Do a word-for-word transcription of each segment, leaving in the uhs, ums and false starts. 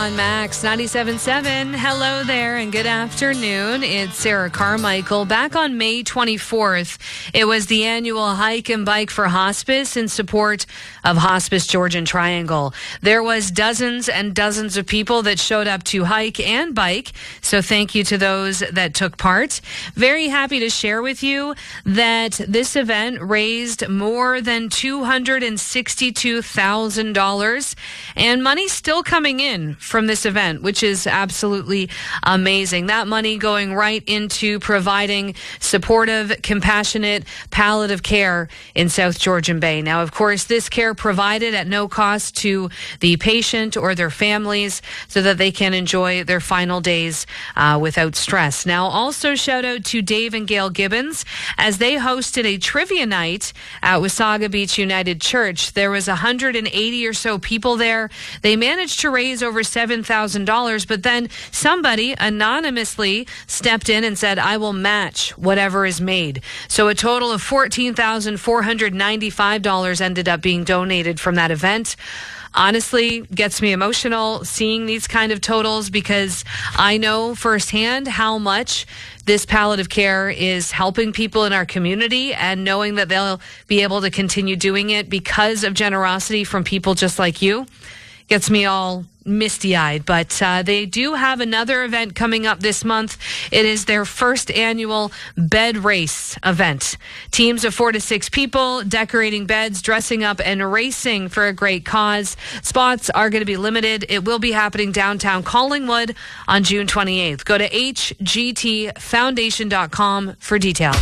on Max ninety-seven point seven. Hello there and good afternoon. It's Sarah Carmichael. Back on May twenty-fourth, it was the annual Hike and Bike for Hospice in support of Hospice Georgian Triangle. There was dozens and dozens of people that showed up to hike and bike, so thank you to those that took part. Very happy to share with you that this event raised more than two hundred sixty-two thousand dollars, and money's still coming in from this event, which is absolutely amazing. That money going right into providing supportive, compassionate, palliative care in South Georgian Bay. Now, of course, this care provided at no cost to the patient or their families so that they can enjoy their final days uh, without stress. Now, also shout out to Dave and Gail Gibbons as they hosted a trivia night at Wasaga Beach United Church. There was one hundred eighty or so people there. They managed to raise over seven thousand dollars, but then somebody anonymously stepped in and said, I will match whatever is made. So a total of fourteen thousand four hundred ninety-five dollars ended up being donated from that event. Honestly, gets me emotional seeing these kind of totals because I know firsthand how much this palliative care is helping people in our community, and knowing that they'll be able to continue doing it because of generosity from people just like you gets me all misty-eyed. But uh, they do have another event coming up this month. It is their first annual bed race event. Teams of four to six people decorating beds, dressing up, and racing for a great cause. Spots are going to be limited. It will be happening downtown Collingwood on June twenty-eighth. Go to h g t foundation dot com for details.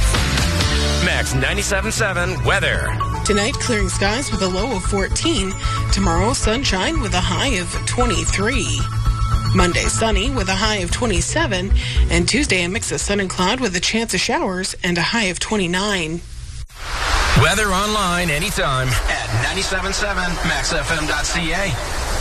Max ninety-seven point seven weather. Tonight, clearing skies with a low of fourteen. Tomorrow, sunshine with a high of twenty-three. Monday, sunny with a high of twenty-seven. And Tuesday, a mix of sun and cloud with a chance of showers and a high of twenty-nine. Weather online anytime at ninety-seven point seven max f m dot c a.